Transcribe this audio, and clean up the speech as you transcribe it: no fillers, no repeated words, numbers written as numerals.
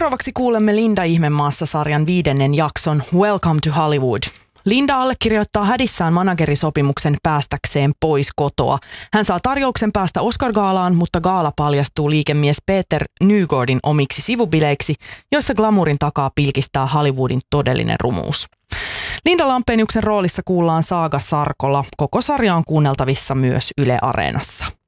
Seuraavaksi kuulemme Linda Ihmemaassa-sarjan 5. jakson Welcome to Hollywood. Linda allekirjoittaa hädissään managerisopimuksen päästäkseen pois kotoa. Hän saa tarjouksen päästä Oscar-gaalaan, mutta gaala paljastuu liikemies Peter Nygårdin omiksi sivubileiksi, joissa glamourin takaa pilkistää Hollywoodin todellinen rumuus. Linda Lampeniuksen roolissa kuullaan Saaga Sarkola. Koko sarja on kuunneltavissa myös Yle Areenassa.